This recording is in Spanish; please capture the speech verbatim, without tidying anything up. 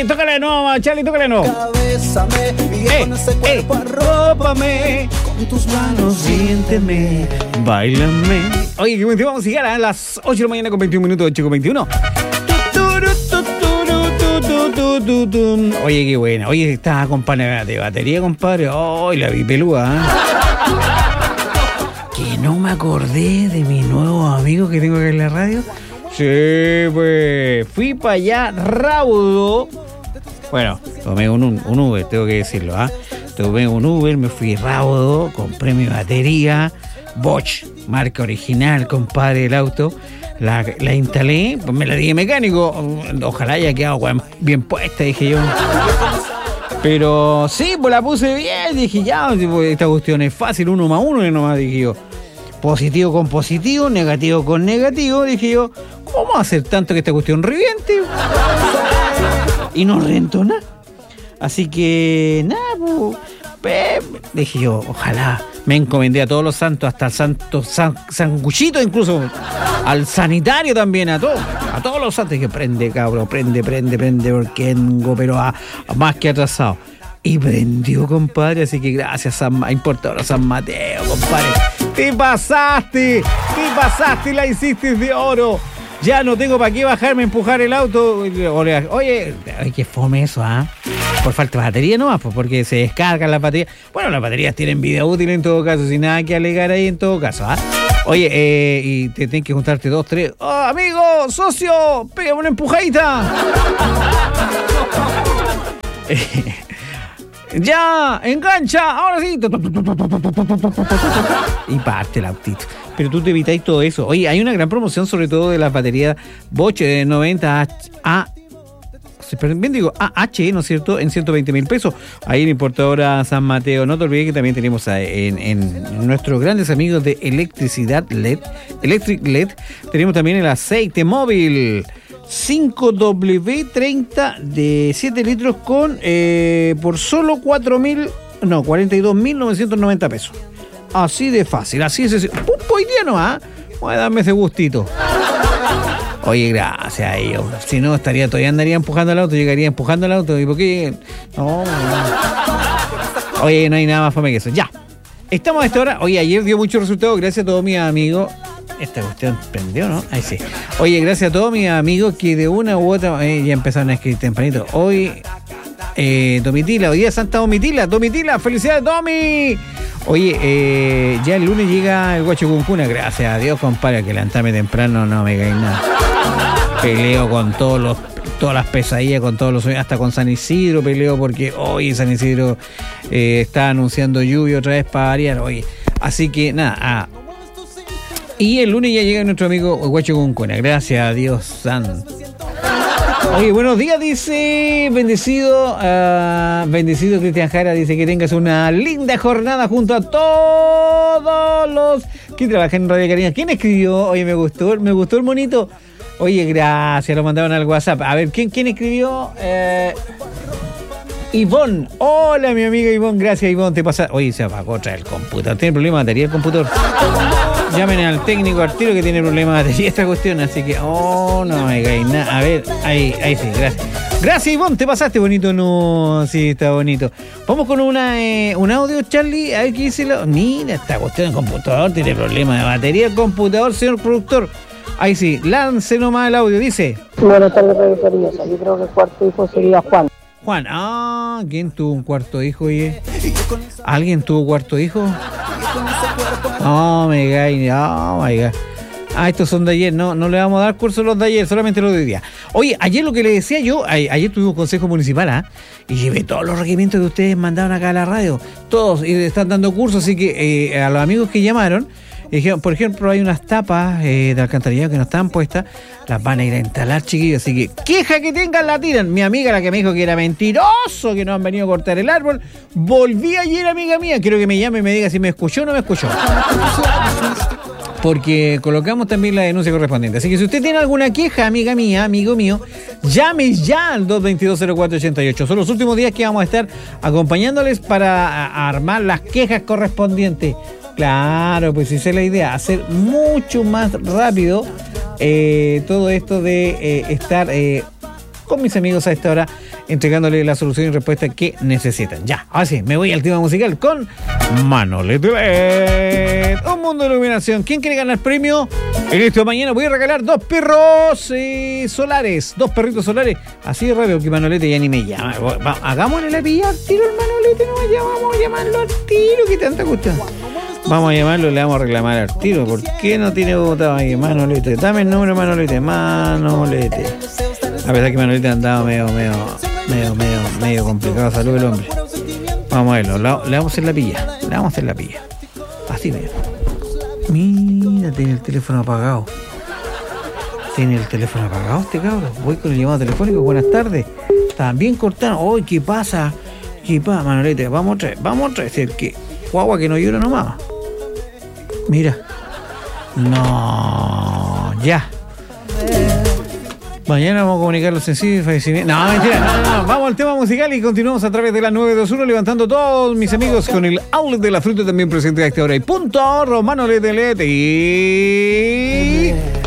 Oye, tócale de nuevo, Charlie, tócale de nuevo. Cabézame, Eh, eh, arrópame, con tus manos siénteme, bailame. Oye, que vamos a llegar a las ocho de la mañana con veintiún minutos, ocho con veintiuno. Oye, qué buena. Oye, estaba compadre de batería, compadre. Ay, la vi peluda, ¿eh? Que no me acordé de mi nuevo amigo que tengo acá en la radio. Sí, pues fui para allá raudo. Bueno, tomé un, un Uber, tengo que decirlo, ¿ah? ¿eh? Tomé un Uber, me fui raudo, compré mi batería, Bosch, marca original, compadre, el auto. La, la instalé, pues me la dije mecánico. Ojalá haya quedado bien puesta, dije yo. Pero sí, pues la puse bien, dije ya, esta cuestión es fácil, uno más uno, y nomás dije yo. Positivo con positivo, negativo con negativo, dije yo. ¿Cómo vamos a hacer tanto que esta cuestión reviente? Y no rentó nada. Así que, nada, pues, dije yo, ojalá. Me encomendé a todos los santos, hasta al santo san, sanguchito, incluso al sanitario también, a todos, a todos los santos. Dije, prende, cabrón, prende, prende, prende, porque vengo, pero a, a más que atrasado. Y prendió, compadre, así que gracias a importadora San Mateo, compadre. Te pasaste, te pasaste, la hiciste de oro. Ya no tengo para qué bajarme a empujar el auto. Oye, oye, qué fome eso, ¿ah? ¿eh? Por falta de batería nomás, pues, porque se descargan las baterías. Bueno, las baterías tienen vida útil en todo caso, sin nada que alegar ahí en todo caso, ¿ah? ¿eh? Oye, eh, y te tienes que juntarte dos, tres. ¡Oh, amigo, socio! ¡Pégame una empujadita! ¡Ya! ¡Engancha! ¡Ahora sí! Y parte el autito. Pero tú te evitáis todo eso. Oye, hay una gran promoción, sobre todo de las baterías Bosch de noventa A. Bien digo, A H, ¿no es cierto? En ciento veinte mil pesos. Ahí en importadora San Mateo. No te olvides que también tenemos a, en, en nuestros grandes amigos de electricidad L E D, Electric L E D. Tenemos también el aceite móvil cinco W treinta de siete litros con eh, por solo cuatro mil, no, cuarenta y dos mil novecientos noventa pesos. Así de fácil, así es. Hoy día no, ¿ah? ¿eh? Voy a darme ese gustito. Oye, gracias a ellos. Si no, estaría todavía andaría empujando el auto, llegaría empujando el auto. ¿Y por qué? No, no. Oye, no hay nada más fome que eso. Ya. Estamos a esta hora. Oye, ayer dio mucho resultado. Gracias a todos mis amigos. Esta cuestión prendió, ¿no? Ahí sí. Oye, gracias a todos mis amigos que de una u otra eh, ya empezaron a escribir tempranito. Hoy, eh, Domitila, hoy día es Santa Domitila. Domitila, felicidades, Domi. Oye, eh, ya el lunes llega el Guacho Cuncuna. Gracias a Dios, compadre, que levantarme temprano no me cae nada. Peleo con todos los, todas las pesadillas, con todos los sueños, hasta con San Isidro peleo porque hoy San Isidro eh, está anunciando lluvia otra vez para variar. Oye, así que nada. Ah. Y el lunes ya llega nuestro amigo Guacho Cuncuna. Gracias a Dios santo. Oye, buenos días, dice bendecido, uh, bendecido Cristian Jara, dice que tengas una linda jornada junto a todos los que trabajan en Radio Cariño. ¿Quién escribió? Oye, me gustó, me gustó el monito. Oye, gracias, lo mandaron al WhatsApp. A ver, ¿quién, quién escribió? Eh, Ivonne. Hola, mi amiga Ivonne, gracias, Ivonne. Te pasa. Oye, se apagó otra el computador. ¿Tiene problema de batería el computador? Llamen al técnico al tiro que tiene problema de batería esta cuestión. Así que, oh, no me cae nada. A ver, ahí, ahí sí, gracias. Gracias, Ivonne, te pasaste bonito. No, sí, está bonito. Vamos con una eh, un audio, Charlie. A ver qué dice. Lo... Mira, esta cuestión del computador tiene problema de batería el computador, señor productor. Ahí sí, lance nomás el audio, dice. Buenas tardes, Radio Cariñosa. Yo creo que el cuarto hijo sería Juan. Juan, ah, ¿quién tuvo un cuarto hijo? Oye? ¿Alguien tuvo cuarto hijo? Oh, my God, oh, my God. Ah, estos son de ayer, no, no le vamos a dar curso los de ayer, solamente los de hoy día. Oye, ayer lo que le decía yo, a, ayer tuvimos consejo municipal, ¿ah? ¿eh? Y llevé todos los requerimientos que ustedes mandaron acá a la radio, todos, y están dando cursos, así que eh, a los amigos que llamaron, dijeron, por ejemplo, hay unas tapas eh, de alcantarillado que no están puestas, las van a ir a instalar, chiquillos, así que queja que tengan la tiran. Mi amiga, la que me dijo que era mentiroso, que no han venido a cortar el árbol, volví ayer, amiga mía, quiero que me llame y me diga si me escuchó o no me escuchó. Porque colocamos también la denuncia correspondiente. Así que si usted tiene alguna queja, amiga mía, amigo mío, llame ya al dos veintidós cero cuatro ochenta y ocho. Son los últimos días que vamos a estar acompañándoles para armar las quejas correspondientes. Claro, pues esa es la idea, hacer mucho más rápido eh, todo esto de eh, estar eh, con mis amigos a esta hora, entregándole la solución y respuesta que necesitan. Ya, ahora sí, me voy al tema musical con Manolete L E D. Un mundo de iluminación. ¿Quién quiere ganar premio? En esta mañana voy a regalar dos perros eh, solares, dos perritos solares. Así de rápido que Manolete ya ni me llama. Va, hagámosle la pilla al tiro al Manolete, no ya vamos a llamarlo al tiro, que tanta cuestión. Vamos a llamarlo y le vamos a reclamar al tiro. ¿Por qué no tiene votado ahí? Manolete, dame el número, Manolete, Manolete. A pesar que Manolete andaba medio, medio, medio, medio, medio complicado de salud el hombre. Vamos a verlo, le vamos a hacer la pilla, le vamos a hacer la pilla. Así medio. Mira, tiene el teléfono apagado. Tiene el teléfono apagado este cabrón. Voy con el llamado telefónico. Buenas tardes. Estaban bien cortados. Uy, ¿qué pasa? ¿Qué pasa, Manolete? Vamos otra vez. Vamos otra vez. El que guagua que no llora nomás. Mira. No. Ya. Mañana vamos a comunicar los sensibles fallecimientos. No, mentira, no, no, no. Vamos al tema musical y continuamos a través de la nueve dos uno, levantando todos mis amigos con el outlet de la fruta también presente a esta hora. Y punto, Romano L E D y...